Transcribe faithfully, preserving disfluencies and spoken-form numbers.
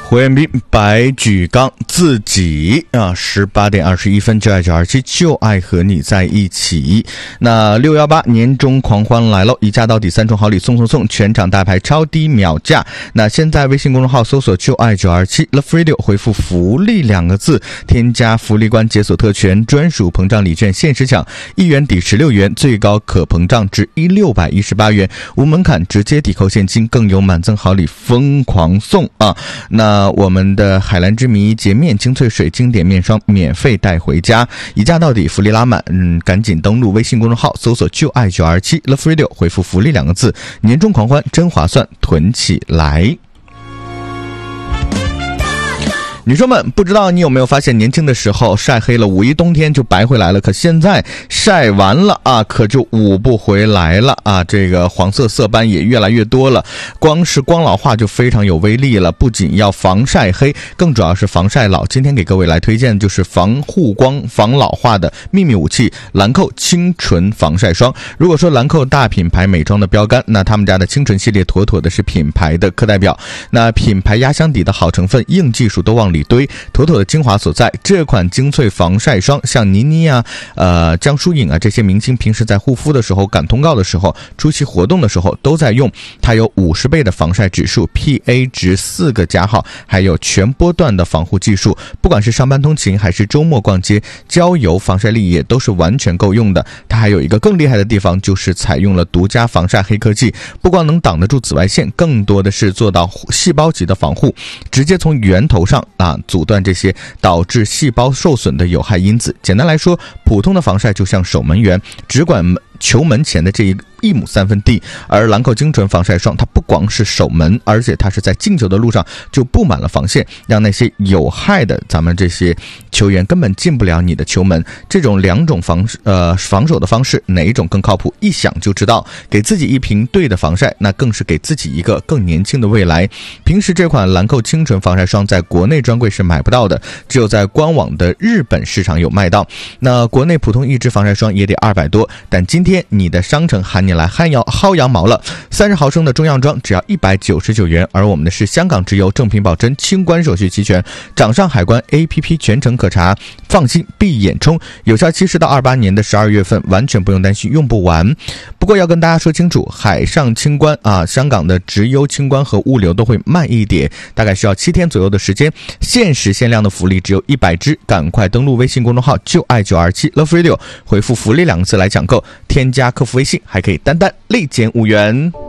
胡彦斌白举纲自己啊，十八点二十一分，就爱九二七，就爱和你在一起。那六一八年终狂欢来喽，一价到底，三重好礼送送送，全场大牌超低秒价。那现在微信公众号搜索就爱九二七 Love Radio， 回复福利两个字，添加福利关解锁特权，专属膨胀礼券限时抢，一元抵十六元，最高可膨胀至一六百一十八元，无门槛直接抵扣现金，更有满赠好礼疯狂送啊！那我们的海蓝之谜洁面精粹水经典面霜免费带回家，一价到底，福利拉满。嗯，赶紧登录微信公众号搜索就爱九二七 Love Radio， 回复福利两个字，年终狂欢真划算，囤起来。女生们，不知道你有没有发现，年轻的时候晒黑了，五一冬天就白回来了，可现在晒完了啊，可就捂不回来了啊！这个黄色色斑也越来越多了，光是光老化就非常有威力了，不仅要防晒黑，更主要是防晒老。今天给各位来推荐的就是防护光、防老化的秘密武器——兰蔻清纯防晒霜。如果说兰蔻大品牌美妆的标杆，那他们家的清纯系列妥妥的是品牌的课代表。那品牌压箱底的好成分、硬技术都往里堆，妥妥的精华所在。这款精粹防晒霜，像倪妮啊、呃江疏影啊这些明星，平时在护肤的时候、赶通告的时候、出席活动的时候都在用。它有五十倍的防晒指数 ，P A 值四个加号，还有全波段的防护技术。不管是上班通勤还是周末逛街、郊游，防晒力也都是完全够用的。它还有一个更厉害的地方，就是采用了独家防晒黑科技，不光能挡得住紫外线，更多的是做到细胞级的防护，直接从源头上啊阻断这些导致细胞受损的有害因子。简单来说，普通的防晒就像守门员，只管求门前的这一一亩三分地，而兰蔻精纯防晒霜，它不光是守门，而且它是在进球的路上就布满了防线，让那些有害的咱们这些球员根本进不了你的球门。这种两种防呃防守的方式，哪一种更靠谱？一想就知道。给自己一瓶对的防晒，那更是给自己一个更年轻的未来。平时这款兰蔻清纯防晒霜在国内专柜是买不到的，只有在官网的日本市场有卖到。那国内普通一支防晒霜也得二百多，但今天你的商城喊你来薅羊薅羊毛了，三十毫升的中样装只要一百九十九元，而我们的是香港直邮，正品保真，清关手续齐全，掌上海关 A P P 全程可查，放心闭眼冲，有效期是到二八年的十二月份，完全不用担心用不完。不过要跟大家说清楚，海上清关啊，香港的直邮清关和物流都会慢一点，大概需要七天左右的时间，限时限量的福利只有一百支，赶快登录微信公众号就爱九二七 Love Radio， 回复福利两个字来抢购，添加客服微信还可以单单立减五元。